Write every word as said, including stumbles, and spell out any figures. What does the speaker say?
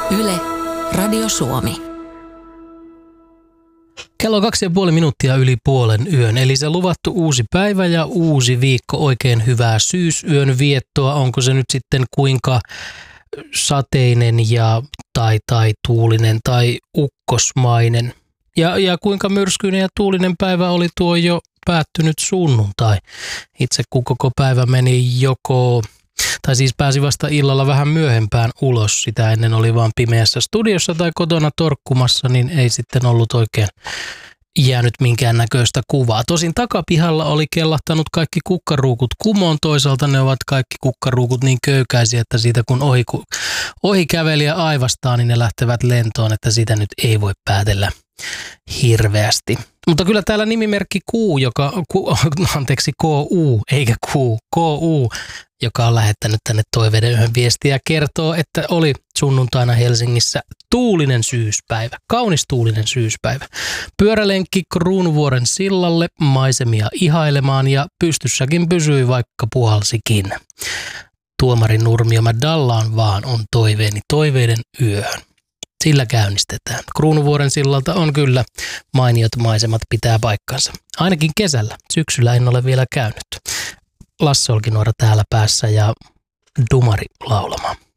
Yle, Radio Suomi. Kello on kaksi ja puoli minuuttia yli puolen yön, eli se luvattu uusi päivä ja uusi viikko, oikein hyvää syysyön viettoa. Onko se nyt sitten kuinka sateinen ja tai, tai tuulinen tai ukkosmainen? Ja, ja kuinka myrskyinen ja tuulinen päivä oli tuo jo päättynyt sunnuntai? Itse kun koko päivä meni joko, tai siis pääsi vasta illalla vähän myöhempään ulos, sitä ennen oli vaan pimeässä studiossa tai kotona torkkumassa, niin ei sitten ollut oikein jäänyt minkään näköistä kuvaa. Tosin takapihalla oli kellahtanut kaikki kukkaruukut kumoon, toisaalta ne ovat kaikki kukkaruukut niin köykäisiä, että siitä kun ohi, ohi kävelijä aivastaa, niin ne lähtevät lentoon, että sitä nyt ei voi päätellä hirveästi. Mutta kyllä täällä nimimerkki Q, joka, ku, anteeksi K U, eikä Q, K U, joka on lähettänyt tänne toiveiden yhden viestiä, kertoo, että oli sunnuntaina Helsingissä tuulinen syyspäivä, kaunis tuulinen syyspäivä. Pyörälenkki Kruunuvuoren sillalle maisemia ihailemaan ja pystyssäkin pysyi, vaikka puhalsikin. Tuomari Nurmio, mä dallaan vaan on toiveeni toiveiden yöhön. Sillä käynnistetään. Kruunuvuoren sillalta on kyllä mainiot maisemat, pitää paikkansa. Ainakin kesällä. Syksyllä en ole vielä käynyt. Lasse Olkinuora täällä päässä ja Dumari laulamaan.